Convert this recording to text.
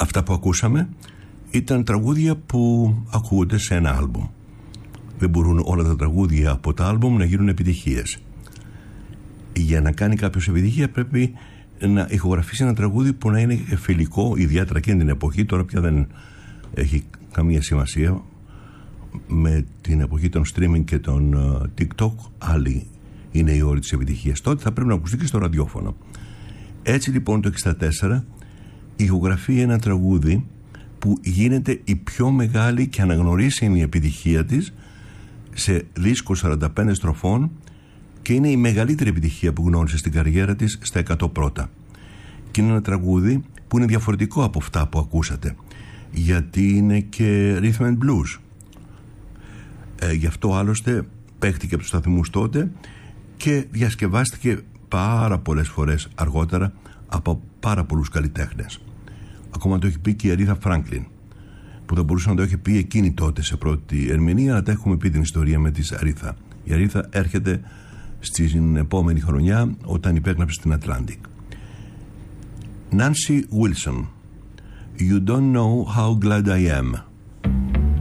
Αυτά που ακούσαμε ήταν τραγούδια που ακούγονται σε ένα άλμπουμ. Δεν μπορούν όλα τα τραγούδια από τα άλμπουμ να γίνουν επιτυχίες. Για να κάνει κάποιος επιτυχία πρέπει να ηχογραφήσει ένα τραγούδι που να είναι φιλικό, ιδιαίτερα εκείνη την εποχή. Τώρα πια δεν έχει καμία σημασία. Με την εποχή των streaming και των TikTok, άλλη είναι η όρη της επιτυχίας. Τότε θα πρέπει να ακουστεί και στο ραδιόφωνο. Έτσι λοιπόν το 1964 ηχογραφεί ένα τραγούδι που γίνεται η πιο μεγάλη και αναγνωρίσιμη επιτυχία της σε δίσκο 45 στροφών και είναι η μεγαλύτερη επιτυχία που γνώρισε στην καριέρα της στα 100 πρώτα. Και είναι ένα τραγούδι που είναι διαφορετικό από αυτά που ακούσατε, γιατί είναι και rhythm and blues. Γι' αυτό άλλωστε παίχτηκε από τους σταθμούς τότε και διασκευάστηκε πάρα πολλές φορές αργότερα από πάρα πολλούς καλλιτέχνες. Ακόμα το έχει πει και η Αρίθα Φράνκλιν, που θα μπορούσε να το έχει πει εκείνη τότε σε πρώτη ερμηνεία, αλλά τα έχουμε πει την ιστορία με τη Αρίθα. Η Αρίθα έρχεται στην επόμενη χρονιά όταν υπέγραψε στην Atlantic. Nancy Wilson, You don't know how glad I am.